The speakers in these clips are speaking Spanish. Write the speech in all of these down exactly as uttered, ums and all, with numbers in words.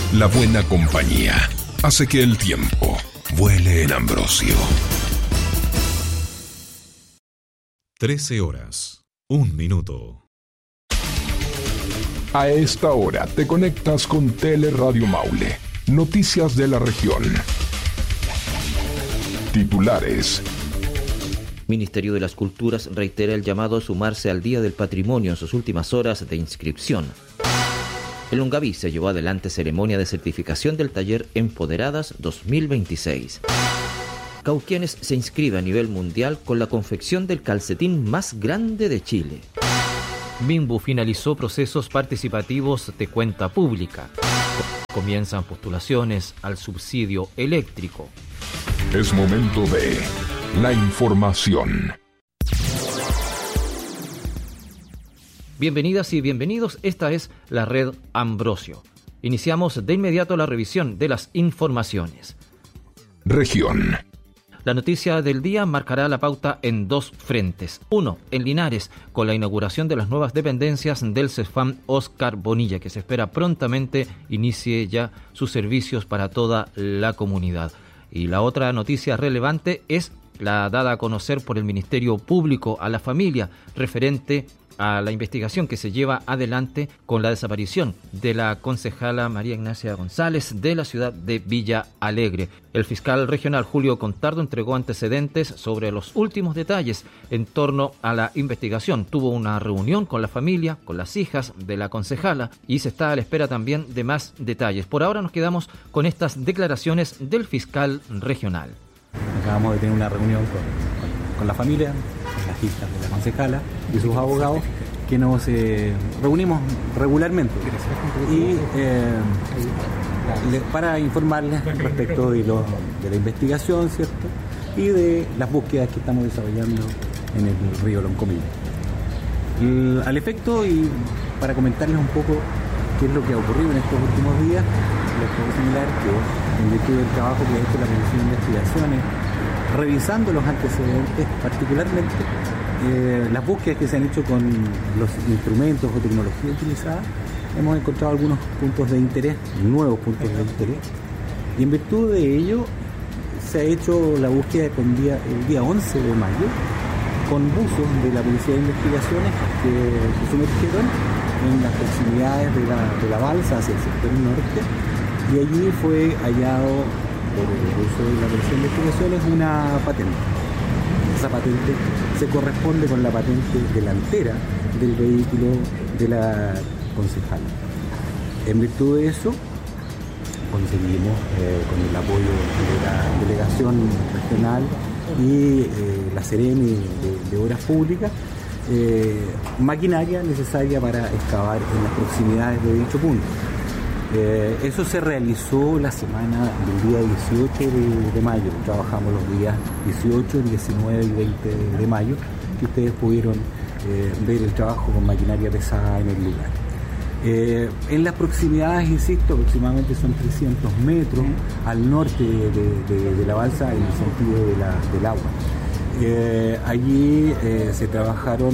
La buena compañía hace que el tiempo vuele en Ambrosio. trece horas, un minuto. A esta hora te conectas con Teleradio Maule. Noticias de la región. Titulares. Ministerio de las Culturas reitera el llamado a sumarse al Día del Patrimonio en sus últimas horas de inscripción. En Longaví se llevó adelante ceremonia de certificación del taller Empoderadas dos mil veintiséis. Cauquenes se inscribe a nivel mundial con la confección del calcetín más grande de Chile. Minbu finalizó procesos participativos de cuenta pública. Comienzan postulaciones al subsidio eléctrico. Es momento de la información. Bienvenidas y bienvenidos, esta es la red Ambrosio. Iniciamos de inmediato la revisión de las informaciones. Región. La noticia del día marcará la pauta en dos frentes. Uno, en Linares, con la inauguración de las nuevas dependencias del CESFAM Oscar Bonilla, que se espera prontamente inicie ya sus servicios para toda la comunidad. Y la otra noticia relevante es la dada a conocer por el Ministerio Público a la familia referente a la investigación que se lleva adelante con la desaparición de la concejala María Ignacia González de la ciudad de Villa Alegre. El fiscal regional Julio Contardo entregó antecedentes sobre los últimos detalles en torno a la investigación. Tuvo una reunión con la familia, con las hijas de la concejala y se está a la espera también de más detalles. Por ahora nos quedamos con estas declaraciones del fiscal regional. Acabamos de tener una reunión con, con, con la familia, con las hijas de la concejala y sus abogados, que nos eh, reunimos regularmente y eh, le, para informarles respecto de, lo, de la investigación, ¿cierto? Y de las búsquedas que estamos desarrollando en el río Loncomí. El, al efecto, y para comentarles un poco qué es lo que ha ocurrido en estos últimos días, les puedo señalar que en virtud del trabajo que ha hecho la Comisión de Investigaciones, revisando los antecedentes, particularmente eh, las búsquedas que se han hecho con los instrumentos o tecnología utilizada, hemos encontrado algunos puntos de interés, nuevos puntos de interés, y en virtud de ello se ha hecho la búsqueda con día, el día once de mayo con buzos de la Policía de Investigaciones que se sumergieron en las proximidades de la, de la balsa hacia el sector norte, y allí fue hallado por el uso de la Policía de Investigaciones una patente. Esa patente se corresponde con la patente delantera del vehículo de la concejala. En virtud de eso, conseguimos eh, con el apoyo de la delegación regional y eh, la Seremi de, de Obras Públicas, eh, maquinaria necesaria para excavar en las proximidades de dicho punto. Eh, eso se realizó la semana del día dieciocho de, de mayo. Trabajamos los días dieciocho, diecinueve y veinte de mayo, que ustedes pudieron eh, ver el trabajo con maquinaria pesada en el lugar. Eh, en las proximidades, insisto, aproximadamente son trescientos metros al norte de, de, de la balsa en el sentido de la, del agua. Eh, allí eh, se trabajaron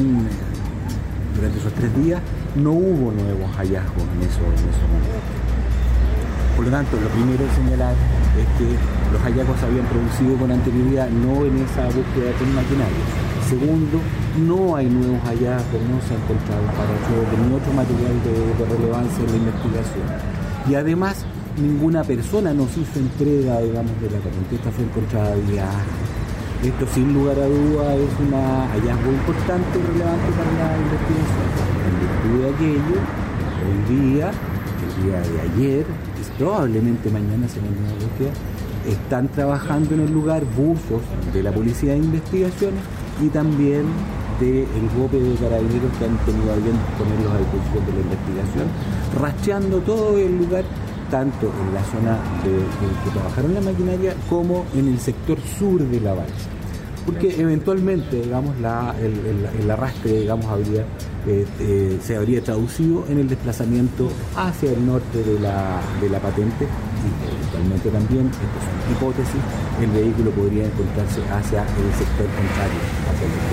eh, durante esos tres días, no hubo nuevos hallazgos en esos, en esos momentos. Por lo tanto, lo primero a señalar es que los hallazgos se habían producido con anterioridad, no en esa búsqueda con maquinaria. Segundo, no hay nuevos hallazgos, no se ha encontrado parachoques ni otro material de, de relevancia en la investigación. Y además, ninguna persona nos hizo entrega, digamos, de la patente. Esta fue encontrada vía ágil. Esto, sin lugar a duda, es un hallazgo importante y relevante para la investigación. En virtud de aquello, hoy día, el día de ayer, y probablemente mañana se vendrá una búsqueda, están trabajando en el lugar buzos de la Policía de Investigaciones y también del GOPE de Carabineros, que han tenido a bien ponerlos a disposición de la investigación, rastreando todo el lugar, tanto en la zona de, de que trabajaron la maquinaria como en el sector sur de la balsa. Porque eventualmente, digamos, la, el, el, el arrastre, digamos, habría, eh, eh, se habría traducido en el desplazamiento hacia el norte de la, de la patente, y eventualmente también, estas son hipótesis, el vehículo podría encontrarse hacia el sector contrario, hacia el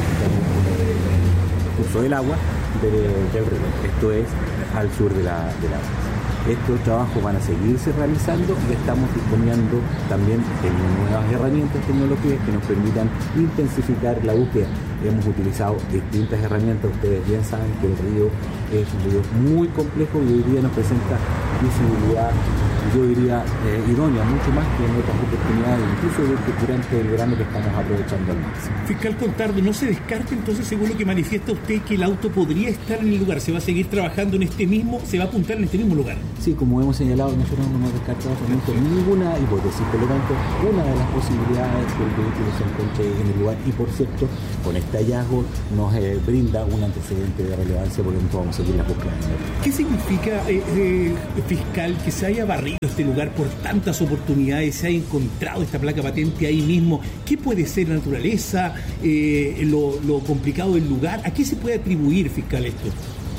curso del agua de, del río, esto es al sur de la, de la balsa. Estos trabajos van a seguirse realizando y estamos disponiendo también de nuevas herramientas, tecnologías que nos permitan intensificar la búsqueda. Hemos utilizado distintas herramientas, ustedes bien saben que el río es un río muy complejo y hoy día nos presenta visibilidad, yo diría, eh, idónea, mucho más que en otras oportunidades, incluso durante el verano que estamos aprovechando al máximo. Fiscal Contardo, ¿no se descarta entonces, según lo que manifiesta usted, que el auto podría estar en el lugar? ¿Se va a seguir trabajando en este mismo, se va a apuntar en este mismo lugar? Sí, como hemos señalado, nosotros no hemos descartado ninguna hipótesis, por lo tanto, una de las posibilidades es que el vehículo se encuentre en el lugar y, por cierto, con este hallazgo nos eh, brinda un antecedente de relevancia, por lo tanto vamos a seguir la búsqueda. ¿Qué significa, eh, eh, fiscal, que se haya barrido este lugar por tantas oportunidades, se haya encontrado esta placa patente ahí mismo? ¿Qué puede ser la naturaleza, eh, lo, lo complicado del lugar? ¿A qué se puede atribuir, fiscal, esto?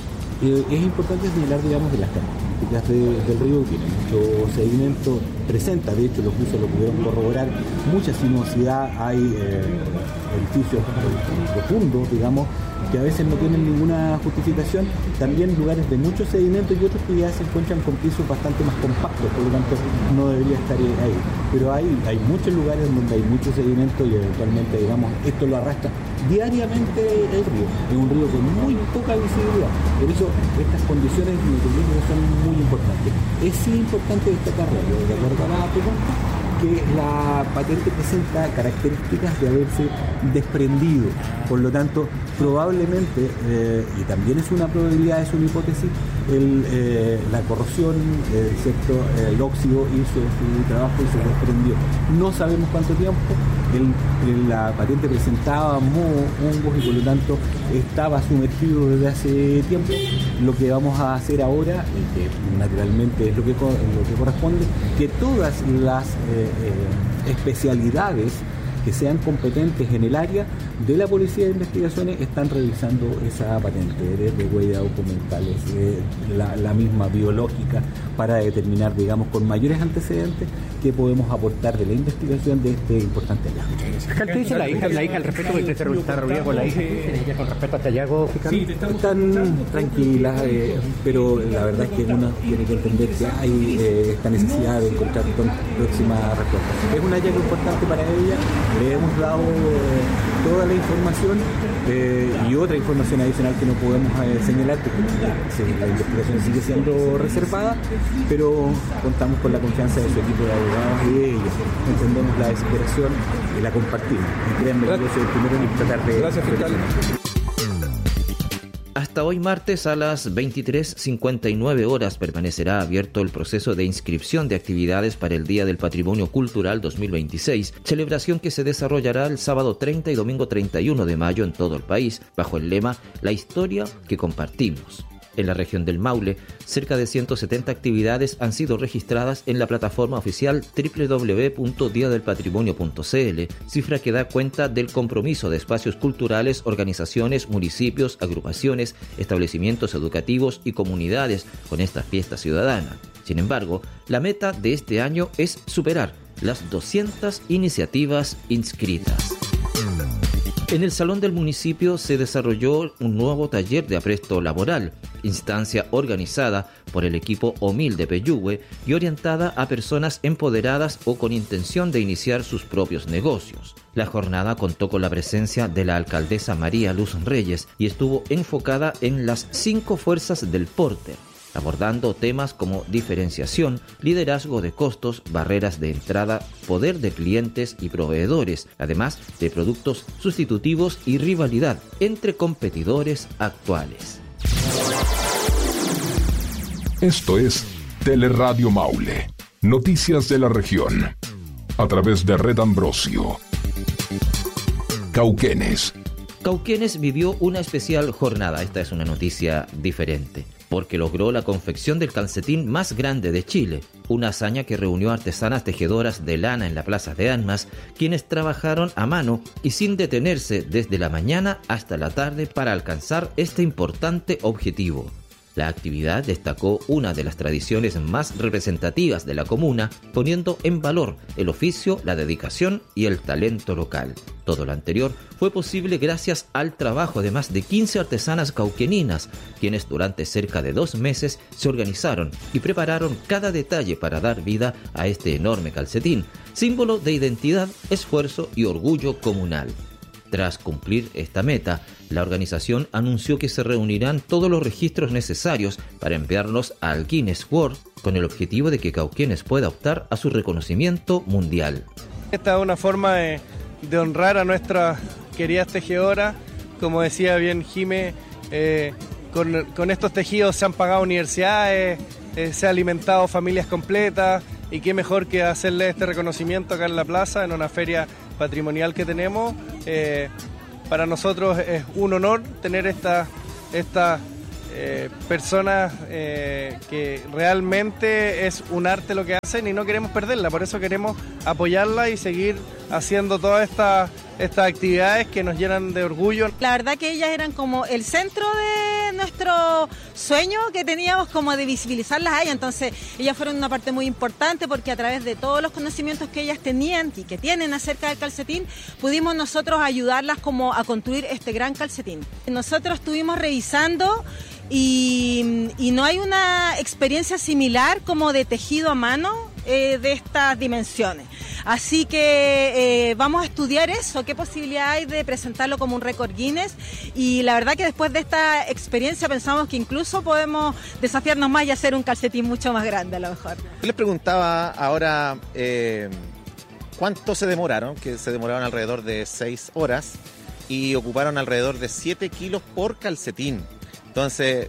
Eh, es importante señalar, digamos, de las características de, del río, tiene mucho sedimento, presenta, de hecho los usos lo pudieron corroborar, mucha sinuosidad, hay eh, edificios profundos, digamos, que a veces no tienen ninguna justificación, también lugares de mucho sedimento y otros que ya se encuentran con pisos bastante más compactos, por lo tanto no debería estar ahí. Pero hay, hay muchos lugares donde hay mucho sedimento y eventualmente, digamos, esto lo arrastra diariamente el río. Es un río con muy poca visibilidad, por eso estas condiciones meteorológicas son muy importantes. Es sí importante destacar, de acuerdo a la pregunta, que la patente presenta características de haberse desprendido, por lo tanto probablemente, eh, y también es una probabilidad, es una hipótesis, el, eh, la corrosión, eh, ¿cierto? El óxido hizo su trabajo y se desprendió. No sabemos cuánto tiempo. El, el, la patente presentaba moho, hongos y por lo tanto estaba sumergido desde hace tiempo. Lo que vamos a hacer ahora, y que naturalmente es lo que, lo que corresponde, que todas las eh, eh, especialidades que sean competentes en el área de la Policía de Investigaciones están revisando esa patente, desde huellas documentales, eh, la, la misma biológica, para determinar, digamos, con mayores antecedentes qué podemos aportar de la investigación de este importante hallazgo. ¿Qué dice la hija, la hija al respecto? ¿Usted está reunida con la hija con respecto a este hallazgo, fiscal? Sí, están tranquilas, eh, pero la verdad es que uno tiene que entender que hay eh, esta necesidad de encontrar próxima respuesta. Es un hallazgo importante para ella. Le hemos dado eh, toda la información eh, y otra información adicional que no podemos eh, señalar, porque la investigación sigue siendo reservada, pero contamos con la confianza de su equipo de abogados y de ellos. Entendemos la desesperación y la compartimos. Y créanme, yo soy el primero en tratar de... Gracias, fiscal. Hasta hoy martes a las veintitrés cincuenta y nueve horas permanecerá abierto el proceso de inscripción de actividades para el Día del Patrimonio Cultural dos mil veintiséis, celebración que se desarrollará el sábado treinta y domingo treinta y uno de mayo en todo el país, bajo el lema La historia que compartimos. En la región del Maule, cerca de ciento setenta actividades han sido registradas en la plataforma oficial doble u doble u doble u punto dia del patrimonio punto c l, cifra que da cuenta del compromiso de espacios culturales, organizaciones, municipios, agrupaciones, establecimientos educativos y comunidades con esta fiesta ciudadana. Sin embargo, la meta de este año es superar las doscientas iniciativas inscritas. En el Salón del Municipio se desarrolló un nuevo taller de apresto laboral, instancia organizada por el equipo OMIL de Peyúgue y orientada a personas empoderadas o con intención de iniciar sus propios negocios. La jornada contó con la presencia de la alcaldesa María Luz Reyes y estuvo enfocada en las cinco fuerzas del Porter, abordando temas como diferenciación, liderazgo de costos, barreras de entrada, poder de clientes y proveedores, además de productos sustitutivos y rivalidad entre competidores actuales. Esto es Teleradio Maule, noticias de la región, a través de Red Ambrosio. Cauquenes. Cauquenes vivió una especial jornada, esta es una noticia diferente, porque logró la confección del calcetín más grande de Chile, una hazaña que reunió artesanas tejedoras de lana en la plaza de Armas, quienes trabajaron a mano y sin detenerse desde la mañana hasta la tarde para alcanzar este importante objetivo. La actividad destacó una de las tradiciones más representativas de la comuna, poniendo en valor el oficio, la dedicación y el talento local. Todo lo anterior fue posible gracias al trabajo de más de quince artesanas cauqueninas, quienes durante cerca de dos meses se organizaron y prepararon cada detalle para dar vida a este enorme calcetín, símbolo de identidad, esfuerzo y orgullo comunal. Tras cumplir esta meta, la organización anunció que se reunirán todos los registros necesarios para enviarlos al Guinness World con el objetivo de que Cauquenes pueda optar a su reconocimiento mundial. Esta es una forma de, de honrar a nuestras queridas tejedoras. Como decía bien Jime, eh, con, con estos tejidos se han pagado universidades, eh, se han alimentado familias completas, y qué mejor que hacerle este reconocimiento acá en la plaza, en una feria patrimonial que tenemos. Eh, para nosotros es un honor tener estas esta, eh, personas eh, que realmente es un arte lo que hacen y no queremos perderla, por eso queremos apoyarla y seguir haciendo todas estas estas actividades que nos llenan de orgullo. La verdad que ellas eran como el centro de nuestro sueño que teníamos, como de visibilizarlas a ellas, entonces ellas fueron una parte muy importante porque a través de todos los conocimientos que ellas tenían y que tienen acerca del calcetín, pudimos nosotros ayudarlas como a construir este gran calcetín. Nosotros estuvimos revisando y, y no hay una experiencia similar como de tejido a mano eh, de estas dimensiones. Así que eh, vamos a estudiar eso, qué posibilidad hay de presentarlo como un récord Guinness, y la verdad que después de esta experiencia pensamos que incluso podemos desafiarnos más y hacer un calcetín mucho más grande a lo mejor. Yo les preguntaba ahora eh, cuánto se demoraron, que se demoraron alrededor de seis horas y ocuparon alrededor de siete kilos por calcetín. Entonces,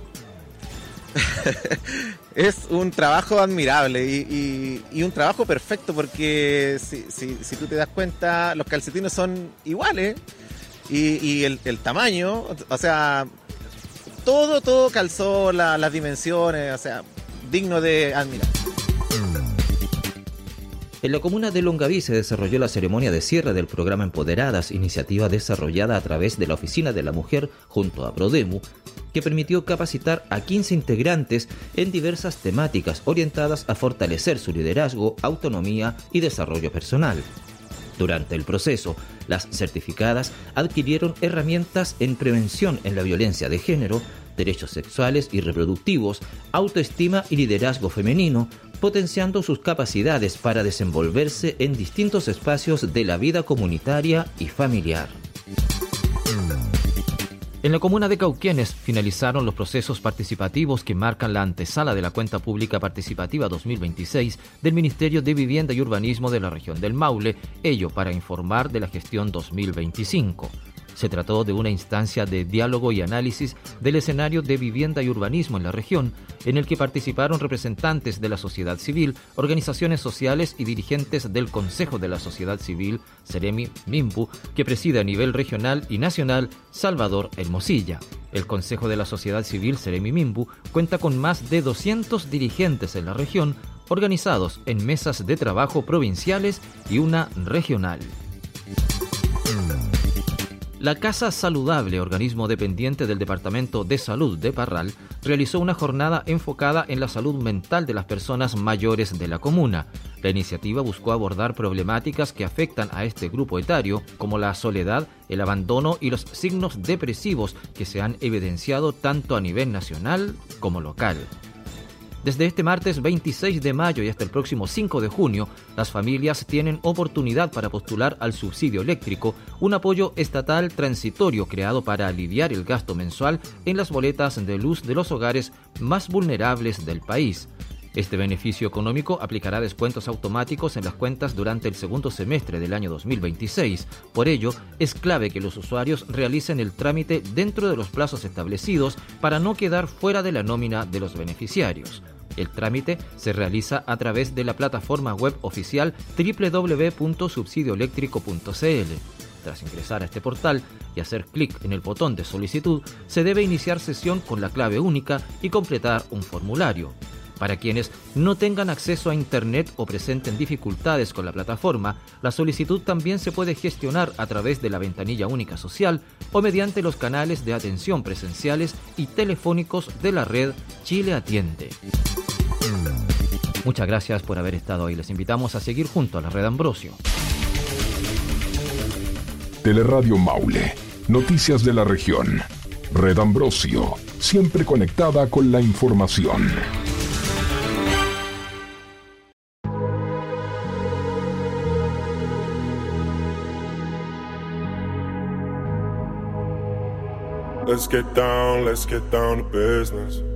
es un trabajo admirable y, y, y un trabajo perfecto porque si, si, si tú te das cuenta, los calcetines son iguales y, y el, el tamaño, o sea, todo, todo calzó la, las dimensiones, o sea, digno de admirar. En la comuna de Longaví se desarrolló la ceremonia de cierre del programa Empoderadas, iniciativa desarrollada a través de la Oficina de la Mujer junto a Prodemu, que permitió capacitar a quince integrantes en diversas temáticas orientadas a fortalecer su liderazgo, autonomía y desarrollo personal. Durante el proceso, las certificadas adquirieron herramientas en prevención en la violencia de género, derechos sexuales y reproductivos, autoestima y liderazgo femenino, potenciando sus capacidades para desenvolverse en distintos espacios de la vida comunitaria y familiar. En la comuna de Cauquenes finalizaron los procesos participativos que marcan la antesala de la Cuenta Pública Participativa dos mil veintiséis del Ministerio de Vivienda y Urbanismo de la región del Maule, ello para informar de la gestión dos mil veinticinco. Se trató de una instancia de diálogo y análisis del escenario de vivienda y urbanismo en la región, en el que participaron representantes de la sociedad civil, organizaciones sociales y dirigentes del Consejo de la Sociedad Civil, Seremi Mimbu, que preside a nivel regional y nacional Salvador Hermosilla. El Consejo de la Sociedad Civil, Seremi Mimbu, cuenta con más de doscientos dirigentes en la región, organizados en mesas de trabajo provinciales y una regional. La Casa Saludable, organismo dependiente del Departamento de Salud de Parral, realizó una jornada enfocada en la salud mental de las personas mayores de la comuna. La iniciativa buscó abordar problemáticas que afectan a este grupo etario, como la soledad, el abandono y los signos depresivos que se han evidenciado tanto a nivel nacional como local. Desde este martes veintiséis de mayo y hasta el próximo cinco de junio, las familias tienen oportunidad para postular al subsidio eléctrico, un apoyo estatal transitorio creado para aliviar el gasto mensual en las boletas de luz de los hogares más vulnerables del país. Este beneficio económico aplicará descuentos automáticos en las cuentas durante el segundo semestre del año dos mil veintiséis. Por ello, es clave que los usuarios realicen el trámite dentro de los plazos establecidos para no quedar fuera de la nómina de los beneficiarios. El trámite se realiza a través de la plataforma web oficial doble u doble u doble u punto subsidio eléctrico punto c l. Tras ingresar a este portal y hacer clic en el botón de solicitud, se debe iniciar sesión con la clave única y completar un formulario. Para quienes no tengan acceso a Internet o presenten dificultades con la plataforma, la solicitud también se puede gestionar a través de la ventanilla única social o mediante los canales de atención presenciales y telefónicos de la red Chile Atiende. Muchas gracias por haber estado ahí. Les invitamos a seguir junto a la red Ambrosio. Teleradio Maule. Noticias de la región. Red Ambrosio. Siempre conectada con la información. Let's get down, let's get down to business.